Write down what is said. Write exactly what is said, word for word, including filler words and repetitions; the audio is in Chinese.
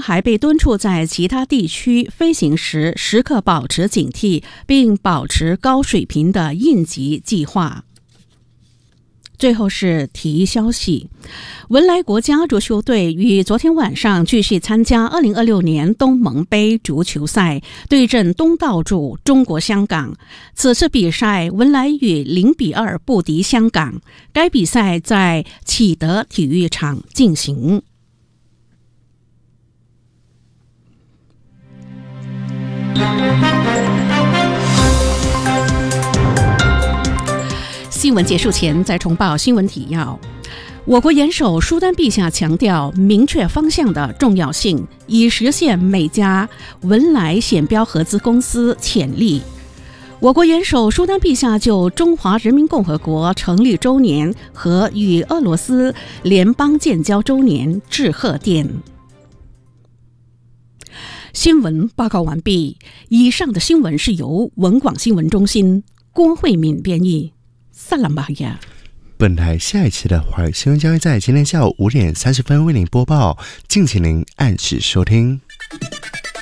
还被敦促在其他地区飞行时时刻保持警惕，并保持高水平的应急计划。最后是体育消息，文莱国家足球队于昨天晚上继续参加二零二六年东盟杯足球赛，对阵东道主中国香港。此次比赛，文莱以零比二不敌香港。该比赛在启德体育场进行。新闻结束前再重报新闻提要。我国元首苏丹陛下强调明确方向的重要性，以实现每家文莱显标合资公司潜力。我国元首苏丹陛下就中华人民共和国成立周年和与俄罗斯联邦建交周年致贺电。新闻报告完毕。以上的新闻是由文广新闻中心郭慧敏编译。萨拉玛亚。 本台下一期的华语新闻将会在今天下午五点三十分为您播报，敬请您按时收听。